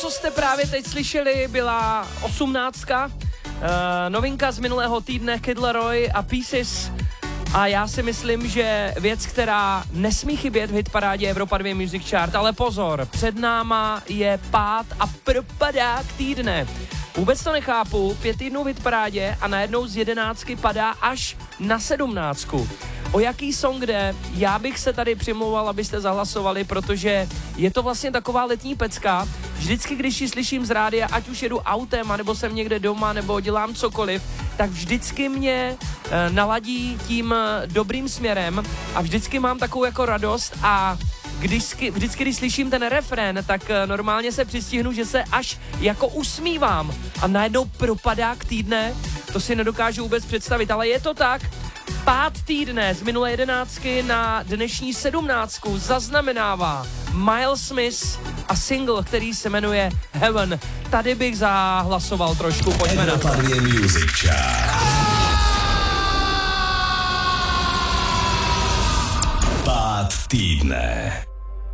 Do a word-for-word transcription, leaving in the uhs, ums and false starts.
Co jste právě teď slyšeli, byla osmnáctka, uh, novinka z minulého týdne Kid Laroi a Pieces. A já si myslím, že věc, která nesmí chybět v hitparádě Evropa dva Music Chart, ale pozor, před náma je pád a propadák týdne. Vůbec to nechápu, pět týdnů v hitparádě a najednou z jedenáctky padá až na sedmnáctku. O jaký song jde? Já bych se tady přimlouval, abyste zahlasovali, protože je to vlastně taková letní pecka. Vždycky, když ji slyším z rádia, ať už jedu autem, nebo jsem někde doma, nebo dělám cokoliv, tak vždycky mě e, naladí tím dobrým směrem a vždycky mám takovou jako radost a když, vždycky, když slyším ten refrén, tak e, normálně se přistihnu, že se až jako usmívám a najednou propadák týdne, to si nedokážu vůbec představit, ale je to tak. Pád týdne z minulé jedenáctky na dnešní sedmnáctku zaznamenává Miles Smith a single, který se jmenuje Heaven. Tady bych zahlasoval trošku, pojďme na to. Music Chart. Pád týdne.